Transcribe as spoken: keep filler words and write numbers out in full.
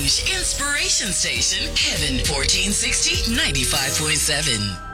Change. Inspiration Station. Heaven fourteen sixty, ninety-five point seven.